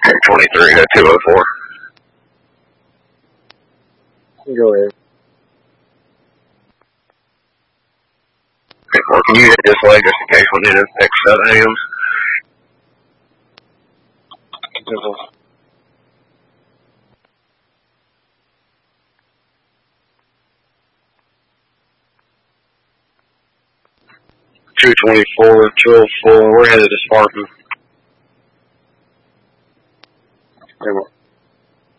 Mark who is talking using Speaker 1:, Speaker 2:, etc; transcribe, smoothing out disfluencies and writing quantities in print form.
Speaker 1: 23 to 204.
Speaker 2: Go ahead.
Speaker 1: Okay, well, can you hit this way just in case we need to fix 7 a.m.?
Speaker 2: Mm-hmm.
Speaker 1: 224, 204, we're headed to Spartan.
Speaker 2: Okay, well,